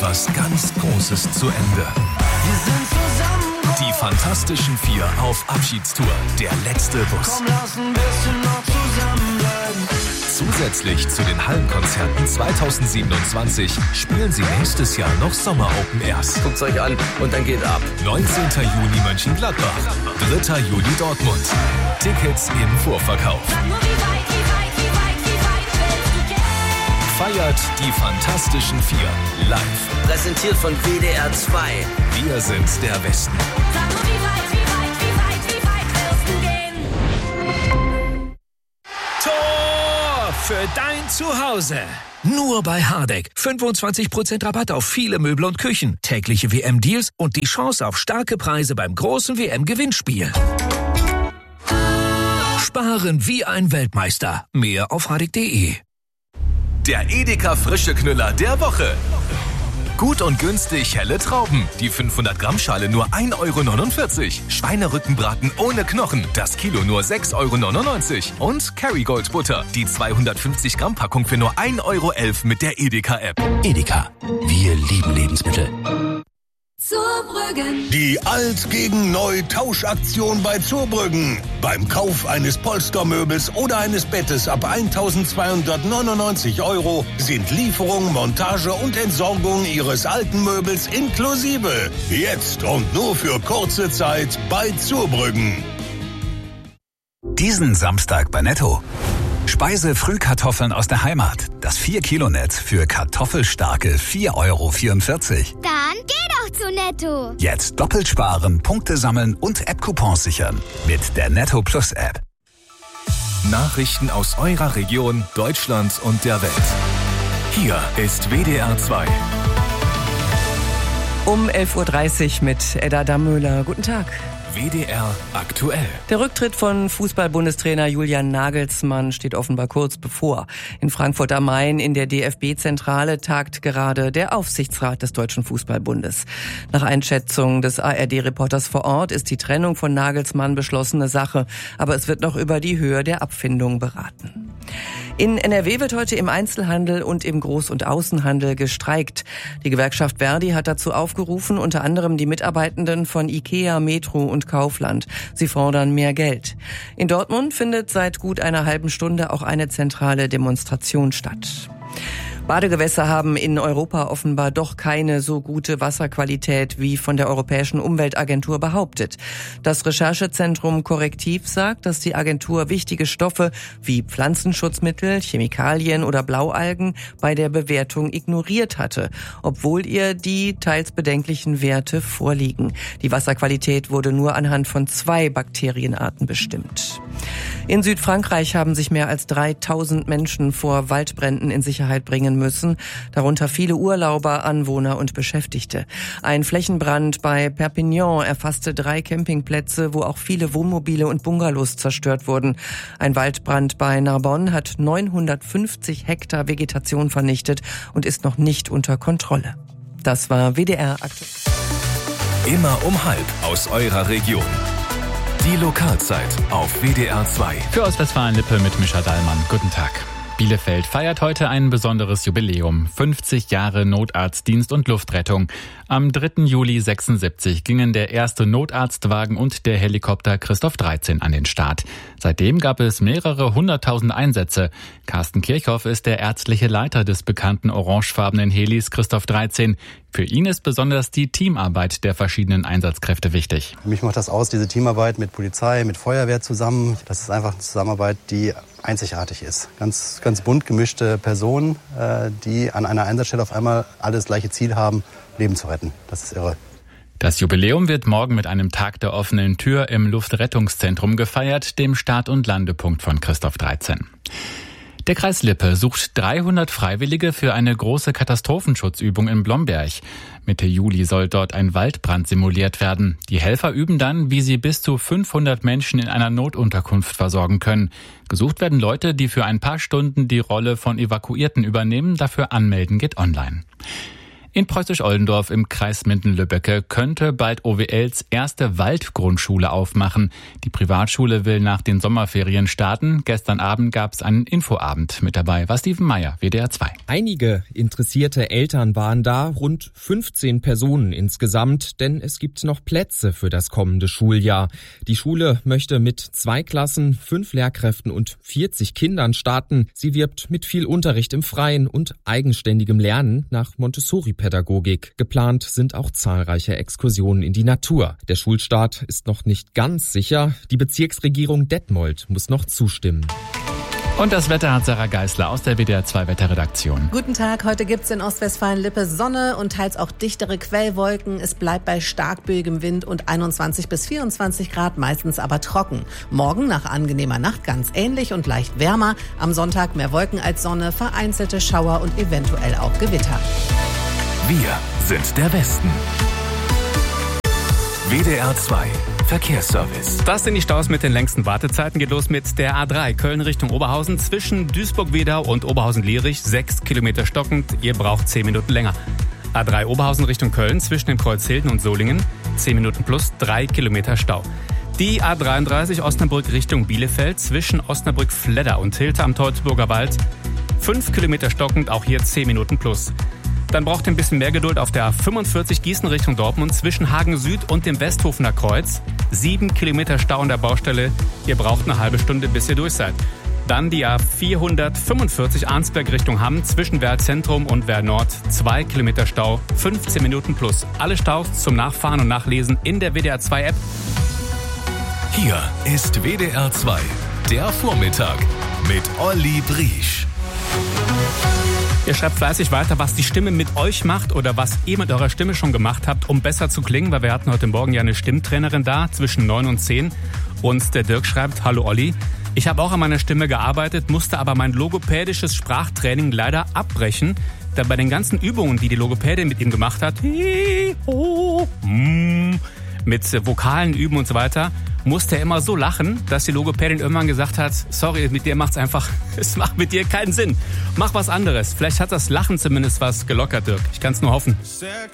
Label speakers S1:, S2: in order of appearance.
S1: etwas ganz Großes zu Ende.
S2: Wir sind zusammen.
S1: Die Fantastischen Vier auf Abschiedstour. Der letzte Bus.
S2: Komm, lass ein bisschen noch zusammenbleiben.
S1: Zusätzlich zu den Hallenkonzerten 2027 spielen sie nächstes Jahr noch Sommer-Open Airs.
S3: Guckt's euch an und dann geht ab.
S1: 19. Juni Mönchengladbach, 3. Juli Dortmund. Tickets im Vorverkauf. Feiert die Fantastischen Vier live.
S3: Präsentiert von WDR 2.
S1: Wir sind der Westen.
S4: Tor für dein Zuhause. Nur bei Hardegg. 25% Rabatt auf viele Möbel und Küchen. Tägliche WM-Deals und die Chance auf starke Preise beim großen WM-Gewinnspiel. Sparen wie ein Weltmeister. Mehr auf hardegg.de.
S1: Der Edeka Frische Knüller der Woche. Gut und günstig helle Trauben. Die 500 Gramm Schale nur 1,49 €. Schweinerückenbraten ohne Knochen. Das Kilo nur 6,99 €. Und Kerrygold Butter. Die 250 Gramm Packung für nur 1,11 € mit der Edeka App.
S4: Edeka. Wir lieben Lebensmittel.
S5: Zurbrüggen.
S6: Die Alt gegen Neu Tauschaktion bei Zurbrüggen. Beim Kauf eines Polstermöbels oder eines Bettes ab 1.299 € sind Lieferung, Montage und Entsorgung Ihres alten Möbels inklusive. Jetzt und nur für kurze Zeit bei Zurbrüggen.
S7: Diesen Samstag bei Netto. Speise-Frühkartoffeln aus der Heimat. Das 4-Kilo-Netz für kartoffelstarke 4,44 €.
S5: Dann geh doch zu Netto.
S7: Jetzt doppelt sparen, Punkte sammeln und App-Coupons sichern. Mit der Netto Plus App.
S1: Nachrichten aus eurer Region, Deutschland und der Welt. Hier ist WDR 2.
S8: Um 11:30 Uhr mit Edda Dammöhler. Guten Tag.
S1: WDR aktuell.
S8: Der Rücktritt von Fußball-Bundestrainer Julian Nagelsmann steht offenbar kurz bevor. In Frankfurt am Main in der DFB-Zentrale tagt gerade der Aufsichtsrat des Deutschen Fußballbundes. Nach Einschätzung des ARD-Reporters vor Ort ist die Trennung von Nagelsmann beschlossene Sache, aber es wird noch über die Höhe der Abfindung beraten. In NRW wird heute im Einzelhandel und im Groß- und Außenhandel gestreikt. Die Gewerkschaft Verdi hat dazu aufgerufen, unter anderem die Mitarbeitenden von IKEA, Metro und Kaufland. Sie fordern mehr Geld. In Dortmund findet seit gut einer halben Stunde auch eine zentrale Demonstration statt. Badegewässer haben in Europa offenbar doch keine so gute Wasserqualität wie von der Europäischen Umweltagentur behauptet. Das Recherchezentrum Korrektiv sagt, dass die Agentur wichtige Stoffe wie Pflanzenschutzmittel, Chemikalien oder Blaualgen bei der Bewertung ignoriert hatte, obwohl ihr die teils bedenklichen Werte vorliegen. Die Wasserqualität wurde nur anhand von 2 Bakterienarten bestimmt. In Südfrankreich haben sich mehr als 3000 Menschen vor Waldbränden in Sicherheit bringen müssen, darunter viele Urlauber, Anwohner und Beschäftigte. Ein Flächenbrand bei Perpignan erfasste 3 Campingplätze, wo auch viele Wohnmobile und Bungalows zerstört wurden. Ein Waldbrand bei Narbonne hat 950 Hektar Vegetation vernichtet und ist noch nicht unter Kontrolle. Das war WDR aktuell.
S1: Immer um 12 aus eurer Region. Die Lokalzeit auf WDR 2.
S9: Für Ostwestfalen-Lippe mit Mischa Dallmann. Guten Tag. Bielefeld feiert heute ein besonderes Jubiläum. 50 Jahre Notarztdienst und Luftrettung. Am 3. Juli 1976 gingen der erste Notarztwagen und der Helikopter Christoph 13 an den Start. Seitdem gab es mehrere 100.000 Einsätze. Carsten Kirchhoff ist der ärztliche Leiter des bekannten orangefarbenen Helis Christoph 13. Für ihn ist besonders die Teamarbeit der verschiedenen Einsatzkräfte wichtig.
S10: Für mich macht das aus, diese Teamarbeit mit Polizei, mit Feuerwehr zusammen. Das ist einfach eine Zusammenarbeit, die einzigartig ist. Ganz bunt gemischte Personen, die an einer Einsatzstelle auf einmal alle das gleiche Ziel haben, Leben zu retten. Das ist irre.
S9: Das Jubiläum wird morgen mit einem Tag der offenen Tür im Luftrettungszentrum gefeiert, dem Start- und Landepunkt von Christoph 13. Der Kreis Lippe sucht 300 Freiwillige für eine große Katastrophenschutzübung in Blomberg. Mitte Juli soll dort ein Waldbrand simuliert werden. Die Helfer üben dann, wie sie bis zu 500 Menschen in einer Notunterkunft versorgen können. Gesucht werden Leute, die für ein paar Stunden die Rolle von Evakuierten übernehmen. Dafür anmelden geht online. In Preußisch-Oldendorf im Kreis Minden-Lübbecke könnte bald OWLs erste Waldgrundschule aufmachen. Die Privatschule will nach den Sommerferien starten. Gestern Abend gab es einen Infoabend. Mit dabei war Steven Meyer, WDR 2.
S11: Einige interessierte Eltern waren da, rund 15 Personen insgesamt, denn es gibt noch Plätze für das kommende Schuljahr. Die Schule möchte mit 2 Klassen, 5 Lehrkräften und 40 Kindern starten. Sie wirbt mit viel Unterricht im Freien und eigenständigem Lernen nach Montessori-Pädagogik. Geplant sind auch zahlreiche Exkursionen in die Natur. Der Schulstart ist noch nicht ganz sicher. Die Bezirksregierung Detmold muss noch zustimmen.
S9: Und das Wetter hat Sarah Geisler aus der WDR 2 Wetterredaktion.
S12: Guten Tag, heute gibt's in Ostwestfalen-Lippe Sonne und teils auch dichtere Quellwolken. Es bleibt bei starkböigem Wind und 21 bis 24 Grad, meistens aber trocken. Morgen nach angenehmer Nacht ganz ähnlich und leicht wärmer. Am Sonntag mehr Wolken als Sonne, vereinzelte Schauer und eventuell auch Gewitter.
S1: Wir sind der Westen. WDR 2 Verkehrsservice.
S13: Das sind die Staus mit den längsten Wartezeiten. Geht los mit der A3 Köln Richtung Oberhausen. Zwischen Duisburg-Wedau und Oberhausen-Lierich 6 Kilometer stockend. Ihr braucht 10 Minuten länger. A3 Oberhausen Richtung Köln zwischen dem Kreuz Hilden und Solingen 10 Minuten plus 3 Kilometer Stau. Die A33 Osnabrück Richtung Bielefeld zwischen Osnabrück-Fledder und Hilter am Teutoburger Wald 5 Kilometer stockend, auch hier 10 Minuten plus. Dann braucht ihr ein bisschen mehr Geduld auf der A45 Gießen Richtung Dortmund zwischen Hagen Süd und dem Westhofener Kreuz. 7 Kilometer Stau an der Baustelle. Ihr braucht eine halbe Stunde, bis ihr durch seid. Dann die A445 Arnsberg Richtung Hamm zwischen Wehr Zentrum und Wehr Nord. 2 Kilometer Stau, 15 Minuten plus. Alle Staus zum Nachfahren und Nachlesen in der WDR 2 App.
S1: Hier ist WDR 2, der Vormittag mit Olli Briesch.
S13: Ihr schreibt fleißig weiter, was die Stimme mit euch macht oder was ihr mit eurer Stimme schon gemacht habt, um besser zu klingen, weil wir hatten heute Morgen ja eine Stimmtrainerin da, zwischen 9 und 10. Und der Dirk schreibt, hallo Olli, ich habe auch an meiner Stimme gearbeitet, musste aber mein logopädisches Sprachtraining leider abbrechen, da bei den ganzen Übungen, die die Logopädin mit ihm gemacht hat, mit Vokalen üben und so weiter, musste er immer so lachen, dass die Logopädin irgendwann gesagt hat, sorry, mit dir macht's einfach, es macht mit dir keinen Sinn. Mach was anderes. Vielleicht hat das Lachen zumindest was gelockert, Dirk. Ich kann's nur hoffen.